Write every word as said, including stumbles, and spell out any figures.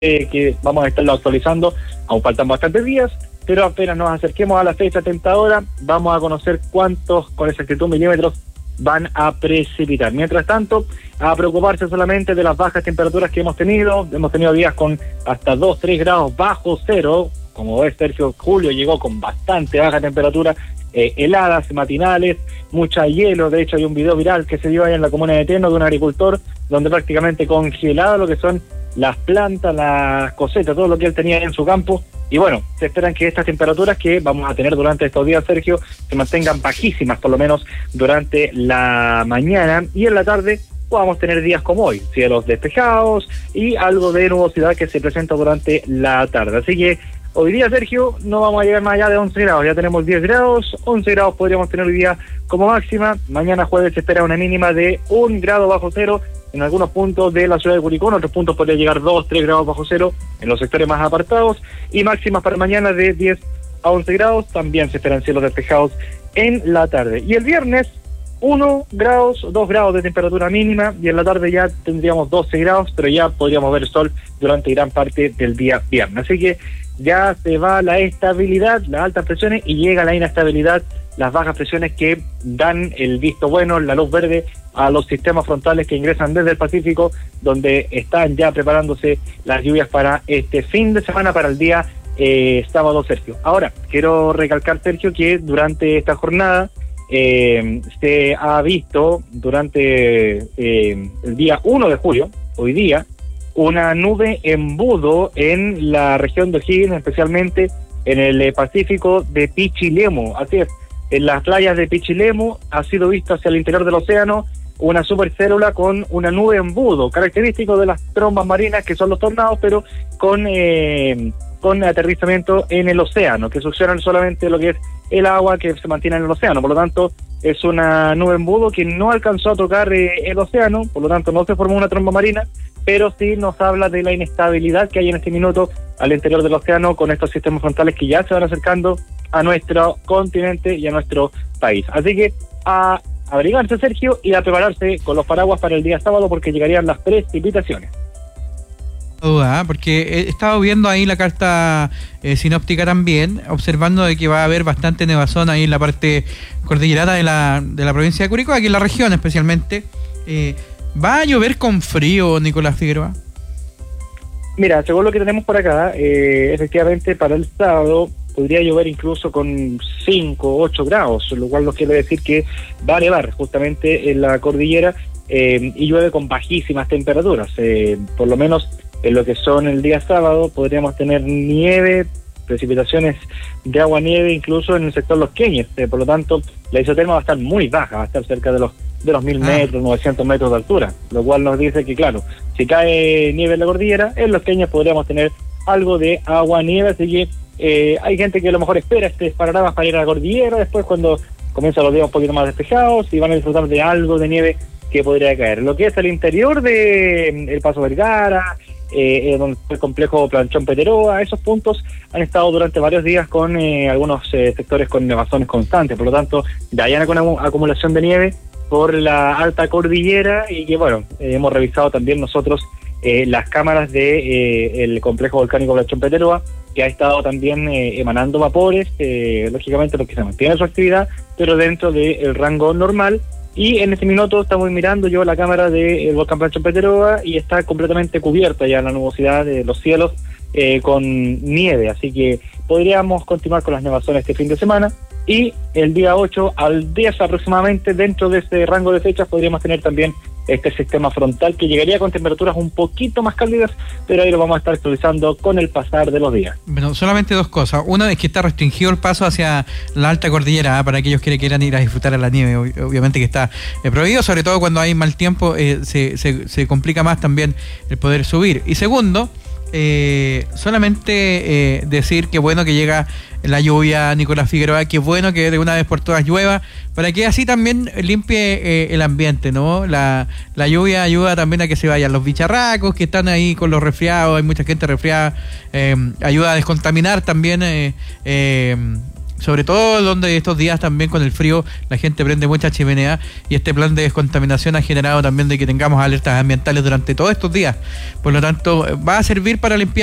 eh, que vamos a estarlo actualizando. Aún faltan bastantes días, pero apenas nos acerquemos a la fecha tentadora, vamos a conocer cuántos con exactitud milímetros van a precipitar. Mientras tanto, a preocuparse solamente de las bajas temperaturas que hemos tenido. Hemos tenido días con hasta dos, tres grados bajo cero. Como ves, Sergio, julio llegó con bastante baja temperatura, eh, heladas matinales, mucha hielo. De hecho, hay un video viral que se dio ahí en la comuna de Teno de un agricultor donde prácticamente congelado lo que son las plantas, las cosechas, todo lo que él tenía en su campo. Y bueno, se esperan que estas temperaturas que vamos a tener durante estos días, Sergio, se mantengan bajísimas, por lo menos durante la mañana, y en la tarde podamos tener días como hoy, cielos despejados y algo de nubosidad que se presenta durante la tarde. Así que hoy día, Sergio, no vamos a llegar más allá de once grados, ya tenemos diez grados, once grados podríamos tener hoy día como máxima. Mañana jueves se espera una mínima de un grado bajo cero en algunos puntos de la ciudad de Curicó, en otros puntos podría llegar dos, tres grados bajo cero en los sectores más apartados, y máximas para mañana de diez a once grados, también se esperan cielos despejados en la tarde. Y el viernes, uno grados, dos grados de temperatura mínima, y en la tarde ya tendríamos doce grados, pero ya podríamos ver el sol durante gran parte del día viernes. Así que ya se va la estabilidad, las altas presiones, y llega la inestabilidad, las bajas presiones que dan el visto bueno, la luz verde a los sistemas frontales que ingresan desde el Pacífico, donde están ya preparándose las lluvias para este fin de semana, para el día eh, sábado, Sergio. Ahora, quiero recalcar, Sergio, que durante esta jornada eh, se ha visto durante eh, el día uno de julio, hoy día, una nube embudo en la región de O'Higgins, especialmente en el eh, Pacífico de Pichilemu. Así es, en las playas de Pichilemu ha sido visto hacia el interior del océano una supercélula con una nube embudo, característico de las trombas marinas que son los tornados, pero con eh, con aterrizamiento en el océano, que succionan solamente lo que es el agua que se mantiene en el océano. Por lo tanto, es una nube embudo que no alcanzó a tocar eh, el océano, por lo tanto no se formó una tromba marina, pero sí nos habla de la inestabilidad que hay en este minuto al interior del océano con estos sistemas frontales que ya se van acercando a nuestro continente y a nuestro país. Así que a abrigarse, Sergio, y a prepararse con los paraguas para el día sábado, porque llegarían las precipitaciones. Duda, porque he estado viendo ahí la carta eh, sinóptica también, observando de que va a haber bastante nevazón ahí en la parte cordillerana de la, de la provincia de Curicó, aquí en la región especialmente. Eh, ¿Va a llover con frío, Nicolás Figueroa? Mira, según lo que tenemos por acá, eh, efectivamente para el sábado podría llover incluso con cinco o ocho grados, lo cual nos quiere decir que va a nevar justamente en la cordillera eh, y llueve con bajísimas temperaturas. Eh, por lo menos en lo que son el día sábado podríamos tener nieve, precipitaciones de agua-nieve incluso en el sector Los Queñes. Eh, por lo tanto, la isoterma va a estar muy baja, va a estar cerca de los de los mil metros, novecientos metros de altura, lo cual nos dice que, claro, si cae nieve en la cordillera, en Los Queñes podríamos tener algo de agua-nieve, así que eh, hay gente que a lo mejor espera este panoramas para ir a la cordillera, después cuando comienzan los días un poquito más despejados y van a disfrutar de algo de nieve que podría caer. Lo que es el interior de el Paso Vergara, eh, donde el complejo Planchón Peteroa, esos puntos han estado durante varios días con eh, algunos eh, sectores con nevazones constantes, por lo tanto, de allá con acumulación de nieve por la alta cordillera, y que bueno, eh, hemos revisado también nosotros eh, las cámaras de eh, el complejo volcánico Planchón Peteroa, que ha estado también eh, emanando vapores, eh, lógicamente porque se mantiene su actividad, pero dentro del rango normal. Y en este minuto estamos mirando yo la cámara del volcán Planchón Peteroa y está completamente cubierta ya la nubosidad de los cielos eh, con nieve, así que podríamos continuar con las nevazones este fin de semana. Y el día ocho al diez aproximadamente, dentro de ese rango de fechas, podríamos tener también este sistema frontal que llegaría con temperaturas un poquito más cálidas, pero ahí lo vamos a estar actualizando con el pasar de los días. Bueno, solamente dos cosas. Una es que está restringido el paso hacia la alta cordillera, ¿eh? Para aquellos que quieran ir a disfrutar a la nieve. Obviamente que está eh, prohibido, sobre todo cuando hay mal tiempo, eh, se, se, se complica más también el poder subir. Y segundo, eh, solamente eh, decir que bueno que llega la lluvia, Nicolás Figueroa, que bueno que de una vez por todas llueva, para que así también limpie eh, el ambiente, ¿no? La, la lluvia ayuda también a que se vayan los bicharracos que están ahí con los resfriados, hay mucha gente resfriada, eh, ayuda a descontaminar también eh, eh, sobre todo donde estos días también con el frío la gente prende mucha chimenea, y este plan de descontaminación ha generado también de que tengamos alertas ambientales durante todos estos días. Por lo tanto, va a servir para limpiar